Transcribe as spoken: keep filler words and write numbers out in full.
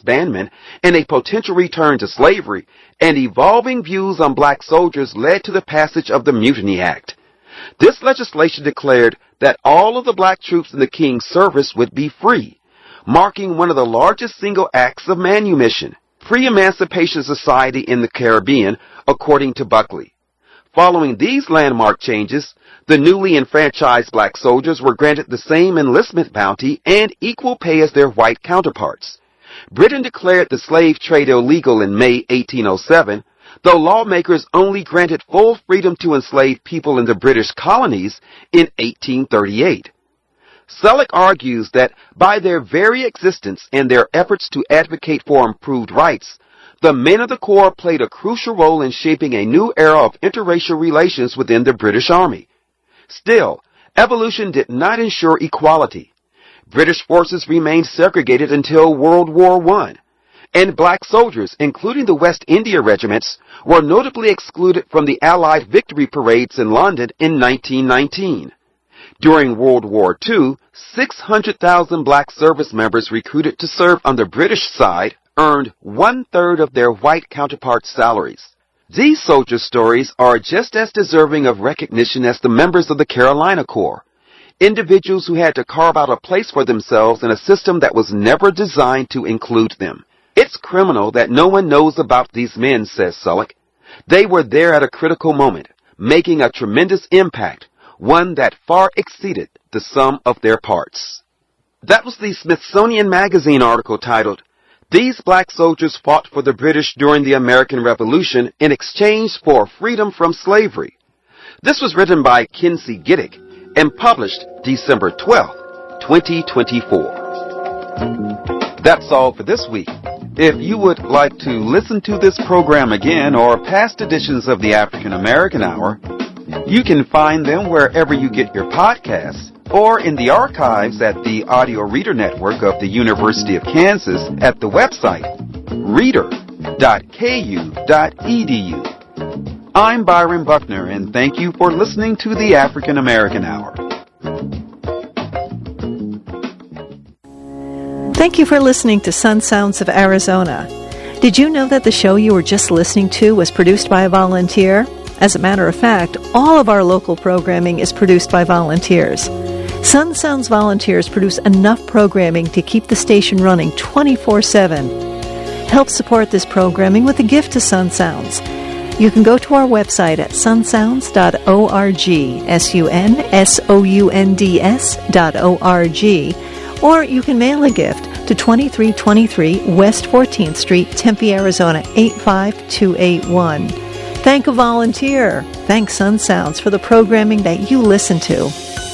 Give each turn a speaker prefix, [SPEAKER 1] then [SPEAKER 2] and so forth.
[SPEAKER 1] disbandment and a potential return to slavery, and evolving views on black soldiers led to the passage of the Mutiny Act. This legislation declared that all of the black troops in the King's service would be free, marking one of the largest single acts of manumission, pre-emancipation society in the Caribbean, according to Buckley. Following these landmark changes, the newly enfranchised black soldiers were granted the same enlistment bounty and equal pay as their white counterparts. Britain declared the slave trade illegal in May eighteen oh seven, though lawmakers only granted full freedom to enslaved people in the British colonies in eighteen thirty-eight. Selleck argues that by their very existence and their efforts to advocate for improved rights, the men of the Corps played a crucial role in shaping a new era of interracial relations within the British Army. Still, evolution did not ensure equality. British forces remained segregated until World War One, and black soldiers, including the West India regiments, were notably excluded from the Allied victory parades in London in nineteen nineteen. During World War Two, six hundred thousand black service members recruited to serve on the British side earned one-third of their white counterparts' salaries. These soldier stories are just as deserving of recognition as the members of the Carolina Corps, individuals who had to carve out a place for themselves in a system that was never designed to include them. It's criminal that no one knows about these men, says Selleck. They were there at a critical moment, making a tremendous impact, one that far exceeded the sum of their parts. That was the Smithsonian Magazine article titled, "These Black Soldiers Fought for the British During the American Revolution in Exchange for Freedom from Slavery." This was written by Kinsey Giddick and published December twelfth, twenty twenty-four. That's all for this week. If you would like to listen to this program again or past editions of the African American Hour, you can find them wherever you get your podcasts or in the archives at the Audio Reader Network of the University of Kansas at the website reader dot k u dot e d u. I'm Byron Buckner, and thank you for listening to the African American Hour.
[SPEAKER 2] Thank you for listening to Sun Sounds of Arizona. Did you know that the show you were just listening to was produced by a volunteer? As a matter of fact, all of our local programming is produced by volunteers. Sun Sounds volunteers produce enough programming to keep the station running twenty-four seven. Help support this programming with a gift to Sun Sounds. You can go to our website at sun sounds dot org, S U N S O U N D S dot O R G, or you can mail a gift to twenty-three twenty-three West fourteenth Street, Tempe, Arizona, eight five two eight one. Thank a volunteer. Thank Sun Sounds for the programming that you listen to.